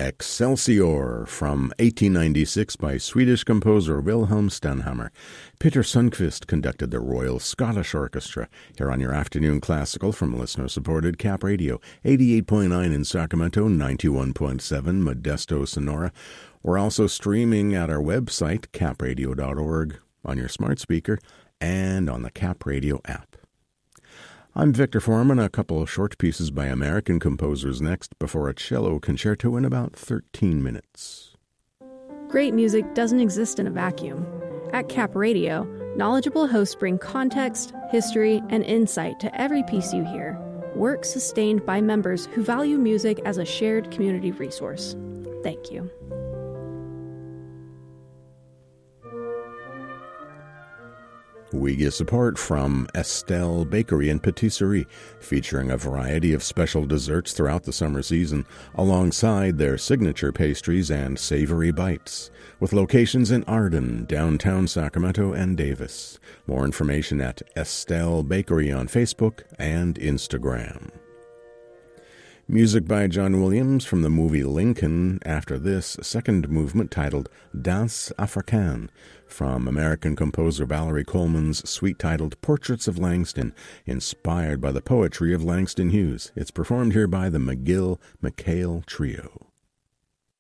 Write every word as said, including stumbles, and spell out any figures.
Excelsior from eighteen ninety-six by Swedish composer Wilhelm Stenhammar. Peter Sundqvist conducted the Royal Scottish Orchestra here on your afternoon classical from listener-supported Cap Radio, eighty-eight point nine in Sacramento, ninety-one point seven Modesto, Sonora. We're also streaming at our website, cap radio dot org, on your smart speaker, and on the Cap Radio app. I'm Victor Foreman. A couple of short pieces by American composers next, before a cello concerto in about thirteen minutes. Great music doesn't exist in a vacuum. At Cap Radio, knowledgeable hosts bring context, history, and insight to every piece you hear. Work sustained by members who value music as a shared community resource. Thank you. We get support from Estelle Bakery and Patisserie, featuring a variety of special desserts throughout the summer season, alongside their signature pastries and savory bites, with locations in Arden, downtown Sacramento, and Davis. More information at Estelle Bakery on Facebook and Instagram. Music by John Williams from the movie Lincoln. After this, second movement titled Danse Africaine from American composer Valerie Coleman's suite-titled Portraits of Langston, inspired by the poetry of Langston Hughes. It's performed here by the McGill-McHale Trio.